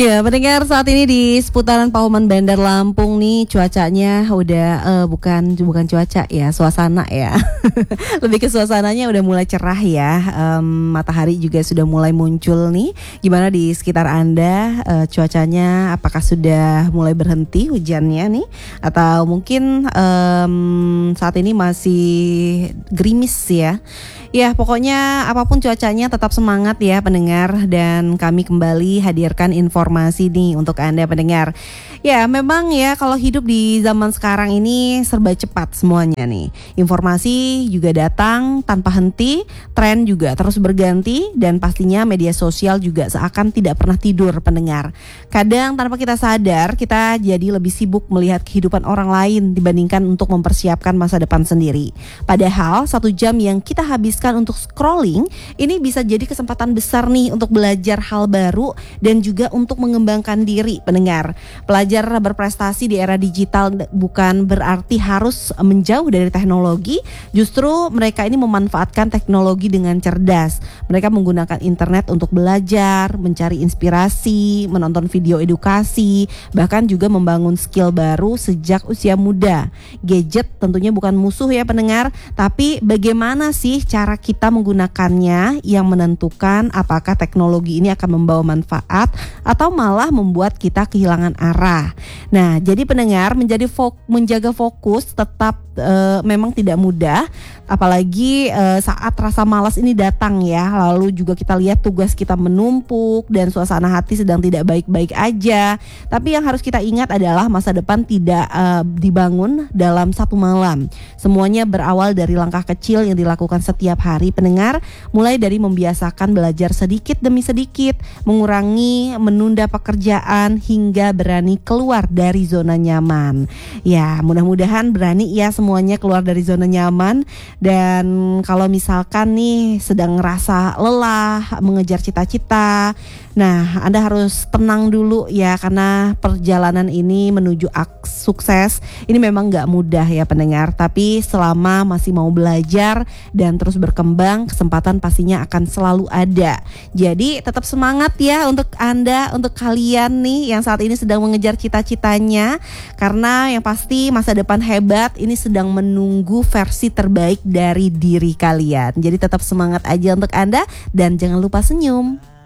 Iya, pendengar, saat ini di seputaran Pauman Bandar Lampung nih cuacanya udah bukan cuaca ya, suasana ya. Lebih ke suasananya udah mulai cerah ya. Matahari juga sudah mulai muncul nih. Gimana di sekitar Anda, cuacanya apakah sudah mulai berhenti hujannya nih, atau mungkin saat ini masih gerimis ya. Ya, pokoknya apapun cuacanya tetap semangat ya pendengar, dan kami kembali hadirkan informasi nih untuk Anda pendengar. Ya, memang ya kalau hidup di zaman sekarang ini serba cepat semuanya nih. Informasi juga datang tanpa henti, tren juga terus berganti, dan pastinya media sosial juga seakan tidak pernah tidur pendengar. Kadang tanpa kita sadar, kita jadi lebih sibuk melihat kehidupan orang lain dibandingkan untuk mempersiapkan masa depan sendiri. Padahal 1 jam yang kita habiskan untuk scrolling ini bisa jadi kesempatan besar nih untuk belajar hal baru dan juga untuk mengembangkan diri pendengar. Pelajar berprestasi di era digital bukan berarti harus menjauh dari teknologi, justru mereka ini memanfaatkan teknologi dengan cerdas. Mereka menggunakan internet untuk belajar, mencari inspirasi, menonton video edukasi, bahkan juga membangun skill baru sejak usia muda. Gadget tentunya bukan musuh ya pendengar, tapi bagaimana sih cara kita menggunakannya yang menentukan apakah teknologi ini akan membawa manfaat atau malah membuat kita kehilangan arah. Nah, jadi pendengar, menjaga fokus tetap memang tidak mudah, apalagi saat rasa malas ini datang ya. Lalu juga kita lihat tugas kita menumpuk dan suasana hati sedang tidak baik-baik aja. Tapi yang harus kita ingat adalah masa depan tidak dibangun dalam satu malam. Semuanya berawal dari langkah kecil yang dilakukan setiap hari pendengar, mulai dari membiasakan belajar sedikit demi sedikit, mengurangi menunda pekerjaan, hingga berani keluar dari zona nyaman. Ya, mudah-mudahan berani ya semuanya keluar dari zona nyaman. Dan kalau misalkan nih sedang ngerasa lelah mengejar cita-cita, nah Anda harus tenang dulu ya, karena perjalanan ini menuju sukses ini memang gak mudah ya pendengar. Tapi selama masih mau belajar dan terus berkembang, kesempatan pastinya akan selalu ada. Jadi tetap semangat ya untuk Anda, untuk kalian nih yang saat ini sedang mengejar cita-citanya, karena yang pasti masa depan hebat ini sedang menunggu versi terbaik dari diri kalian. Jadi tetap semangat aja untuk Anda, dan jangan lupa senyum.